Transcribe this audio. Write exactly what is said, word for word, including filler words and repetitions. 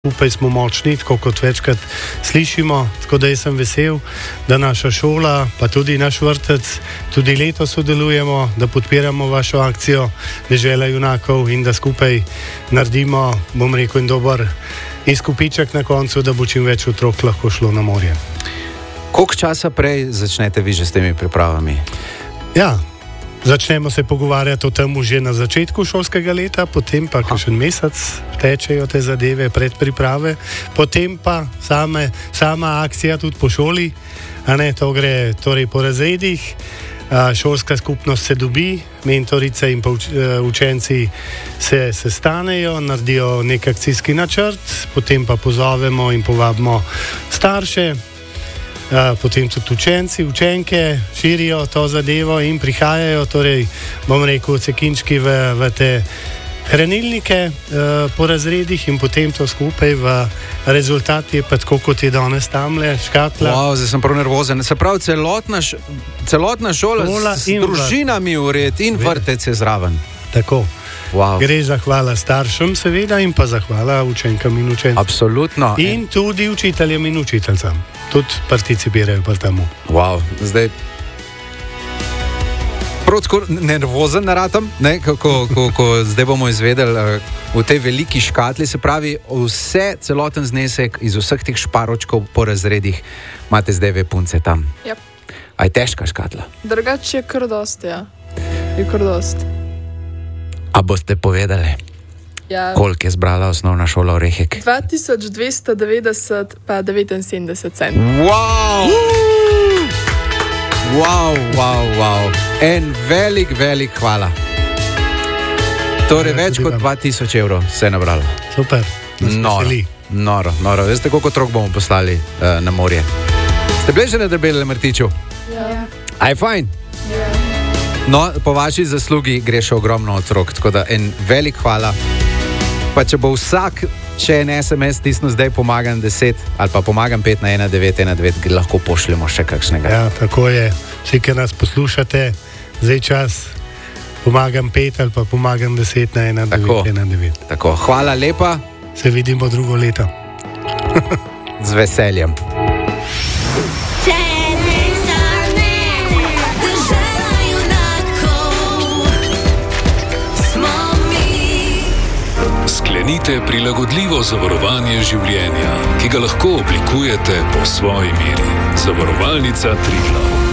skupaj smo močni, tako kot večkrat slišimo, tako da jaz sem vesel, da naša šola, pa tudi naš vrtec, tudi letos sodelujemo, da podpiramo vašo akcijo Dežela junakov in da skupaj naredimo, bom rekel, en dober izkupiček na koncu, da bo čim več otrok lahko šlo na morje. Koliko časa prej začnete vi že s temi pripravami? Ja, začnemo se pogovarjati o tem že na začetku šolskega leta, potem pa kakšen mesec tečejo te zadeve, predpriprave, potem pa same, sama akcija tudi po šoli, a ne, to gre torej po razredih, a, šolska skupnost se dobi, mentorice in pa uč, učenci se sestanejo, naredijo nek akcijski načrt, potem pa pozovemo in povabimo starše, a, potem tudi učenci, učenke širijo to zadevo in prihajajo, torej bom rekel, cekinčki v, v te hranilnike eh, po razredih in potem to skupaj v rezultat je pa tako, kot je danes tamle, škatla. Wow, zdaj sem prav nervozen. Se pravi, celotna, š, celotna šola, šola s družinami ured in vrtec je zraven. Tako. Wow. Gre zahvala staršem seveda in pa zahvala učenkam in učencem. Absolutno. In tudi učiteljem in učiteljcem. Tudi participirajo pri temu. Wow, zdaj prav nervozen naratam, ne, ko, ko, ko, ko zdaj bomo izvedeli v tej veliki škatli, se pravi vse, celoten znesek iz vseh teh šparočkov po razredih imate zdaj ve punce tam. Yep. A je težka škatla? Drugače je kar dost, ja. Je kar dost. A boste povedali, ja. Koliko je zbrala osnovna šola Orehek? dva tisoč dvesto devetdeset pa devetinsedemdeset cent. Wow! Wow, wow, wow. En velik, velik hvala. Torej, več kot dva tisoč evrov se je nabralo. Super. Noro, noro, noro. Veste, koliko otrok bomo poslali uh, na morje? Ste bili že na Debelem Rtiču? Ja. A je fajn? Ja. No, po vaši zaslugi gre še ogromno otrok, tako da en velik hvala. Pa če bo vsak še en es em es stisnil zdaj pomagam deset ali pa pomagam pet na ena devet ena devet, lahko pošljemo še kakšnega. Ja, tako je. Vsi, ki nas poslušate, zdaj čas pomagam pet ali pa pomagam deset na ena devet ena devet. Tako, hvala lepa. Se vidimo drugo leto. Z veseljem. Sklenite prilagodljivo zavarovanje življenja, ki ga lahko oblikujete po svoji meri. Zavarovalnica Triglav.